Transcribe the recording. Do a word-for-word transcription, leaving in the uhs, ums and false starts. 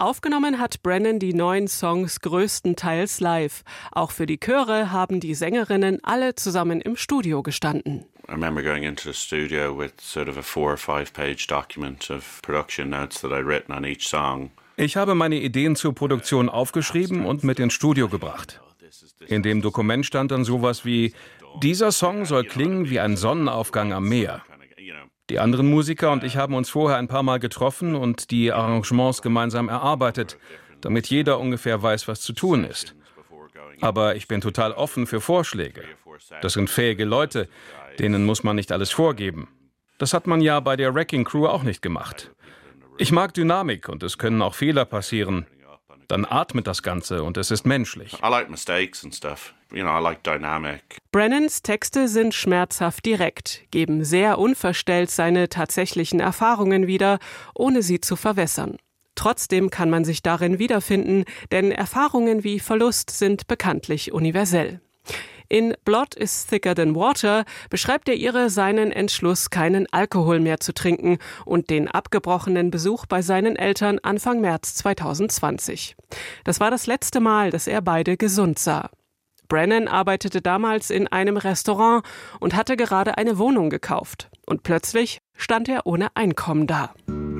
Aufgenommen hat Brennan die neuen Songs größtenteils live. Auch für die Chöre haben die Sängerinnen alle zusammen im Studio gestanden. I remember going into the studio with sort of a four or five page document of production notes that I'd written on each song. Ich habe meine Ideen zur Produktion aufgeschrieben und mit ins Studio gebracht. In dem Dokument stand dann sowas wie: Dieser Song soll klingen wie ein Sonnenaufgang am Meer. Die anderen Musiker und ich haben uns vorher ein paar Mal getroffen und die Arrangements gemeinsam erarbeitet, damit jeder ungefähr weiß, was zu tun ist. Aber ich bin total offen für Vorschläge. Das sind fähige Leute, denen muss man nicht alles vorgeben. Das hat man ja bei der Wrecking Crew auch nicht gemacht. Ich mag Dynamik und es können auch Fehler passieren. Dann atmet das Ganze und es ist menschlich. I like mistakes and stuff. You know, I like dynamic. Brennans Texte sind schmerzhaft direkt, geben sehr unverstellt seine tatsächlichen Erfahrungen wieder, ohne sie zu verwässern. Trotzdem kann man sich darin wiederfinden, denn Erfahrungen wie Verlust sind bekanntlich universell. In Blood is Thicker Than Water beschreibt der Ire seinen Entschluss, keinen Alkohol mehr zu trinken und den abgebrochenen Besuch bei seinen Eltern Anfang März zweitausendzwanzig. Das war das letzte Mal, dass er beide gesund sah. Brennan arbeitete damals in einem Restaurant und hatte gerade eine Wohnung gekauft. Und plötzlich stand er ohne Einkommen da.